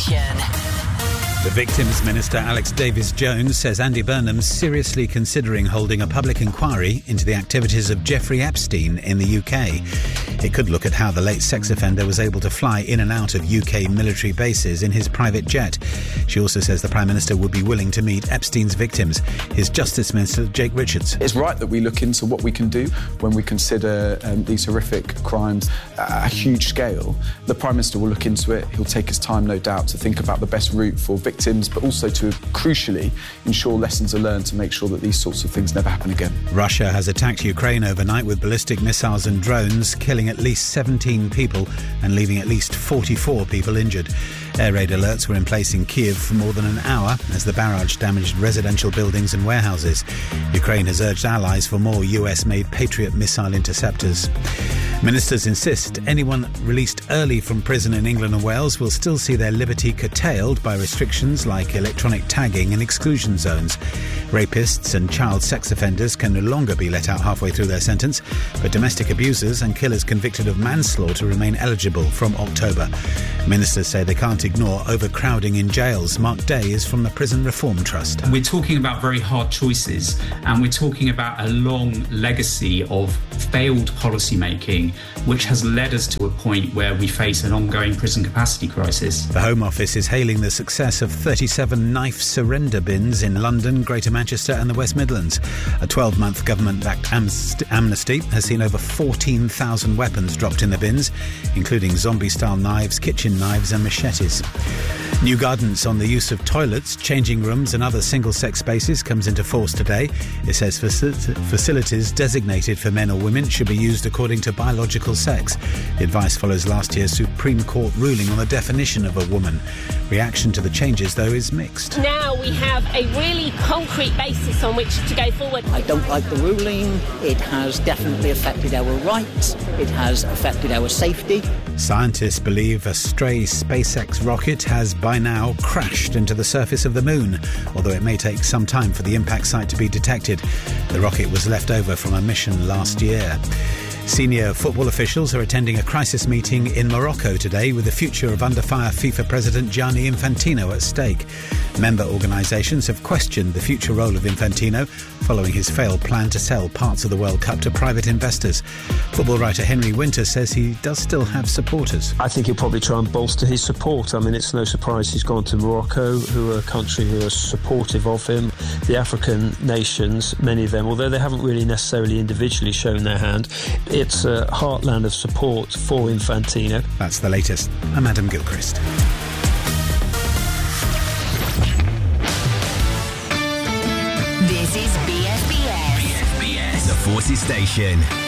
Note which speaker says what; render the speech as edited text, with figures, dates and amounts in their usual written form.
Speaker 1: Station.
Speaker 2: The Victims Minister Alex Davies-Jones says Andy Burnham's seriously considering holding a public inquiry into the activities of Jeffrey Epstein in the UK. It could look at how the late sex offender was able to fly in and out of UK military bases in his private jet. She also says the Prime Minister would be willing to meet Epstein's victims. Here's Justice Minister Jake Richards.
Speaker 3: It's right that we look into what we can do when we consider these horrific crimes at a huge scale. The Prime Minister will look into it. He'll take his time, no doubt, to think about the best route for victims, but also to, crucially, ensure lessons are learned to make sure that these sorts of things never happen again.
Speaker 2: Russia has attacked Ukraine overnight with ballistic missiles and drones, killing at least 17 people and leaving at least 44 people injured. Air raid alerts were in place in Kyiv for more than an hour as the barrage damaged residential buildings and warehouses. Ukraine has urged allies for more US-made Patriot missile interceptors. Ministers insist anyone released early from prison in England and Wales will still see their liberty curtailed by restrictions like electronic tagging and exclusion zones. Rapists and child sex offenders can no longer be let out halfway through their sentence, but domestic abusers and killers convicted of manslaughter remain eligible from October. Ministers say they can't ignore overcrowding in jails. Mark Day is from the Prison Reform Trust.
Speaker 4: We're talking about very hard choices, and we're talking about a long legacy of failed policy making, which has led us to a point where we face an ongoing prison capacity crisis.
Speaker 2: The Home Office is hailing the success of 37 knife surrender bins in London, Greater Manchester and the West Midlands. A 12-month government-backed amnesty has seen over 14,000 weapons dropped in the bins, including zombie-style knives, kitchen knives and machetes. New guidance on the use of toilets, changing rooms and other single-sex spaces comes into force today. It says facilities designated for men or women should be used according to biological sex. The advice follows last year's Supreme Court ruling on the definition of a woman. Reaction to the changes, though, is mixed.
Speaker 5: Now we have a really concrete basis on which to go forward.
Speaker 6: I don't like the ruling. It has definitely affected our rights. It has affected our safety.
Speaker 2: Scientists believe a stray SpaceX rocket has by now crashed into the surface of the moon, although it may take some time for the impact site to be detected. The rocket was left over from a mission last year. Senior football officials are attending a crisis meeting in Morocco today with the future of under-fire FIFA President Gianni Infantino at stake. Member organisations have questioned the future role of Infantino following his failed plan to sell parts of the World Cup to private investors. Football writer Henry Winter says he does still have supporters.
Speaker 7: I think he'll probably try and bolster his support. I mean, it's no surprise he's gone to Morocco, who are a country who are supportive of him. The African nations, many of them, although they haven't really necessarily individually shown their hand, it's a heartland of support for Infantino.
Speaker 2: That's the latest. I'm Adam Gilchrist.
Speaker 1: This is BFBS.
Speaker 8: The Forces Station.